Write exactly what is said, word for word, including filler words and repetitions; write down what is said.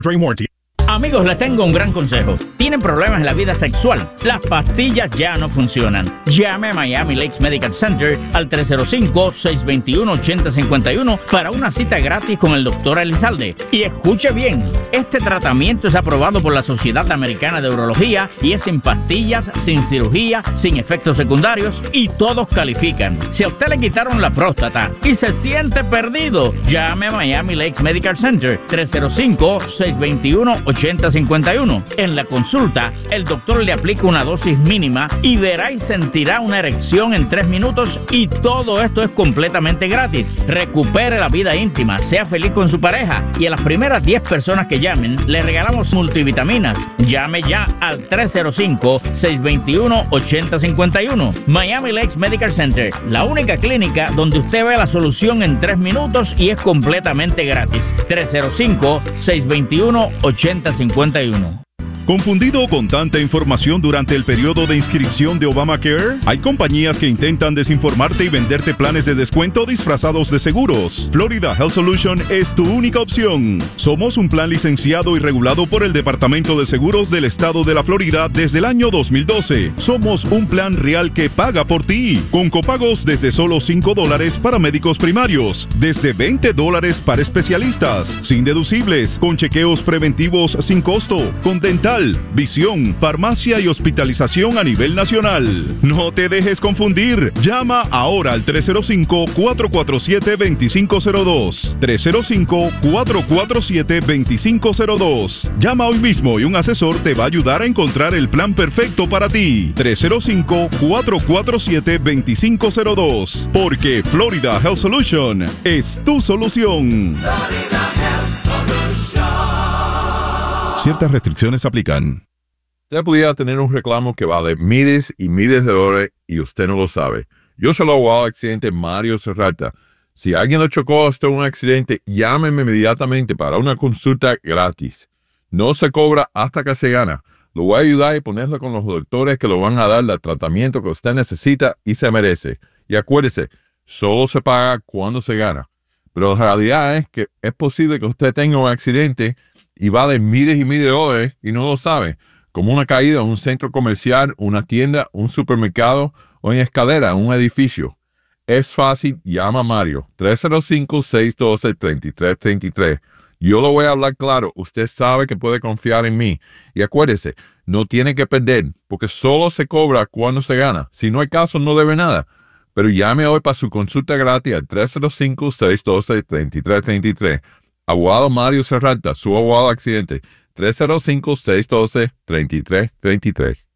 During warranty. Amigos, les tengo un gran consejo. ¿Tienen problemas en la vida sexual? Las pastillas ya no funcionan. Llame a Miami Lakes Medical Center al tres cero cinco, seis dos uno, ocho cero cinco uno para una cita gratis con el doctor Elizalde. Y escuche bien, este tratamiento es aprobado por la Sociedad Americana de Urología y es sin pastillas, sin cirugía, sin efectos secundarios y todos califican. Si a usted le quitaron la próstata y se siente perdido, llame a Miami Lakes Medical Center tres cero cinco, seis dos uno, ocho cero cinco uno. En la consulta, el doctor le aplica una dosis mínima y verá y sentirá una erección en tres minutos y todo esto es completamente gratis. Recupere la vida íntima, sea feliz con su pareja y a las primeras diez personas que llamen le regalamos multivitaminas. Llame ya al tres cero cinco, seis dos uno, ocho cero cinco uno. Miami Lakes Medical Center, la única clínica donde usted ve la solución en tres minutos y es completamente gratis. tres cero cinco, seis dos uno, ocho cero cinco uno. ¿Confundido con tanta información durante el periodo de inscripción de Obamacare? Hay compañías que intentan desinformarte y venderte planes de descuento disfrazados de seguros. Florida Health Solution es tu única opción. Somos un plan licenciado y regulado por el Departamento de Seguros del Estado de la Florida desde el año dos mil doce. Somos un plan real que paga por ti, con copagos desde solo cinco dólares para médicos primarios, desde veinte dólares para especialistas, sin deducibles, con chequeos preventivos sin costo, con dental, visión, farmacia y hospitalización a nivel nacional. No te dejes confundir. Llama ahora al tres cero cinco, cuatro cuatro siete, dos cinco cero dos. tres cero cinco, cuatro cuatro siete, dos cinco cero dos. Llama hoy mismo y un asesor te va a ayudar a encontrar el plan perfecto para ti. tres cero cinco, cuatro cuatro siete, dos cinco cero dos. Porque Florida Health Solution es tu solución. Ciertas restricciones aplican. Usted pudiera tener un reclamo que vale miles y miles de dólares y usted no lo sabe. Yo soy el abogado de accidente Mario Serrata. Si alguien lo chocó a usted en un accidente, llámeme inmediatamente para una consulta gratis. No se cobra hasta que se gana. Lo voy a ayudar y ponerlo con los doctores que lo van a dar el tratamiento que usted necesita y se merece. Y acuérdese, solo se paga cuando se gana. Pero la realidad es que es posible que usted tenga un accidente y vale miles y miles de dólares y no lo sabe, como una caída en un centro comercial, una tienda, un supermercado o en escalera en un edificio. Es fácil, llama a Mario, tres cero cinco, seis uno dos, tres tres tres tres. Yo lo voy a hablar claro, usted sabe que puede confiar en mí. Y acuérdese, no tiene que perder, porque solo se cobra cuando se gana. Si no hay caso, no debe nada. Pero llame hoy para su consulta gratis al tres cero cinco, seis uno dos, tres tres tres tres. Abogado Mario Serrata, su abogado de accidente, tres cero cinco, seis uno dos, tres tres tres tres.